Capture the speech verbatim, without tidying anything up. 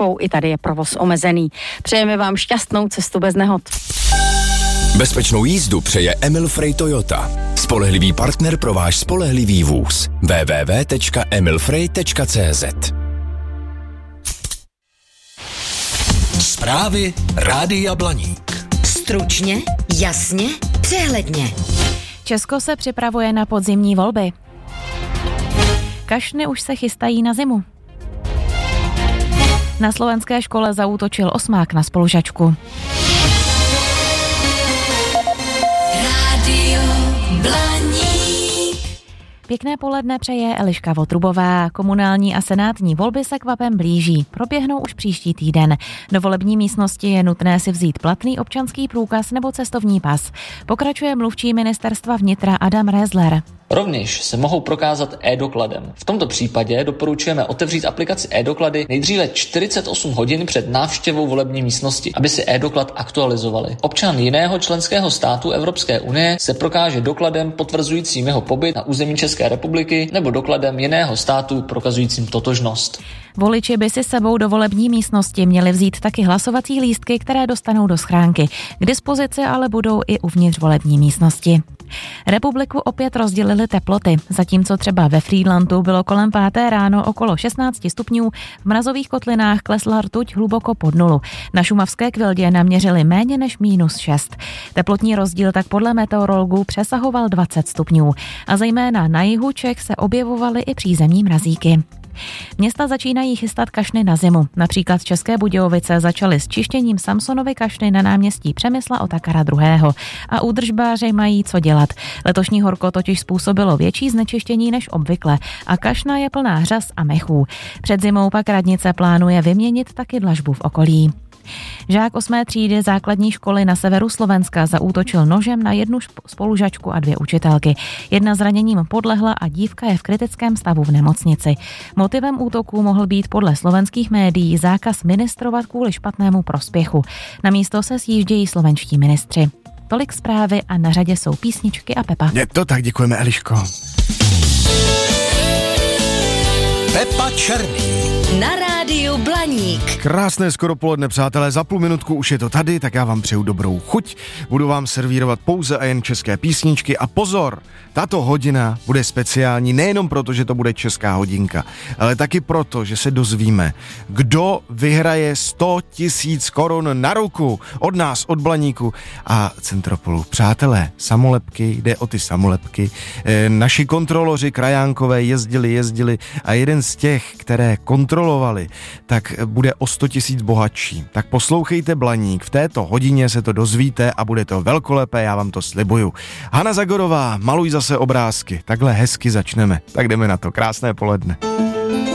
výjimkou, i tady je provoz omezený. Přejeme vám šťastnou cestu bez nehod. Bezpečnou jízdu přeje Emil Frey Toyota. Spolehlivý partner pro váš spolehlivý vůz. w w w tečka emil frey tečka c z. Zprávy Rádia Blaník. Stručně, jasně, přehledně. Česko se připravuje na podzimní volby. Kašny už se chystají na zimu. Na slovenské škole zaútočil osmák na spolužačku. Rádio Blaník. Pěkné poledne přeje Eliška Votrubová. Komunální a senátní volby se kvapem blíží. Proběhnou už příští týden. Do volební místnosti je nutné si vzít platný občanský průkaz nebo cestovní pas. Pokračuje mluvčí ministerstva vnitra Adam Rézler. Rovněž se mohou prokázat e-dokladem. V tomto případě doporučujeme otevřít aplikaci e-doklady nejdříve čtyřicet osm hodin před návštěvou volební místnosti, aby si e-doklad aktualizovali. Občan jiného členského státu Evropské unie se prokáže dokladem potvrzujícím jeho pobyt na území České republiky nebo dokladem jiného státu prokazujícím totožnost. Voliči by si sebou do volební místnosti měli vzít taky hlasovací lístky, které dostanou do schránky. K dispozici ale budou i uvnitř volební místnosti. Republiku opět rozdělily teploty. Zatímco třeba ve Frýdlantu bylo kolem páté ráno okolo šestnáct stupňů, v mrazových kotlinách klesla rtuť hluboko pod nulu. Na šumavské Kvildě naměřili méně než mínus šest. Teplotní rozdíl tak podle meteorologů přesahoval dvacet stupňů. A zejména na jihu Čech se objevovaly i přízemní mrazíky. Města začínají chystat kašny na zimu. Například České Budějovice začaly s čištěním Samsonovy kašny na náměstí Přemysla Otakara druhého. A údržbáři mají co dělat. Letošní horko totiž způsobilo větší znečištění než obvykle a kašna je plná hřas a mechů. Před zimou pak radnice plánuje vyměnit taky dlažbu v okolí. Žák osmé třídy základní školy na severu Slovenska zaútočil nožem na jednu spolužačku a dvě učitelky. Jedna zraněním podlehla a dívka je v kritickém stavu v nemocnici. Motivem útoku mohl být podle slovenských médií zákaz ministrovat kvůli špatnému prospěchu. Na místo se sjíždějí slovenští ministři. Tolik zprávy a na řadě jsou písničky a Pepa. Je to tak, děkujeme, Eliško. Pepa Černý. Na rádiu Blaník. Krásné skoro poledne, přátelé, za půl minutku už je to tady, tak já vám přeju dobrou chuť. Budu vám servírovat pouze a jen české písničky a pozor, tato hodina bude speciální nejenom proto, že to bude česká hodinka, ale taky proto, že se dozvíme, kdo vyhraje sto tisíc korun na ruku od nás, od Blaníku a Centropolu. Přátelé, samolepky, jde o ty samolepky. E, naši kontroloři krajánkové jezdili, jezdili a jeden z těch, které kontrolovali, tak bude o sto tisíc bohatší. Tak poslouchejte Blaník, v této hodině se to dozvíte a bude to velkolepé, já vám to slibuju. Hana Zagorová, maluj zase obrázky, takhle hezky začneme. Tak jdeme na to, krásné poledne.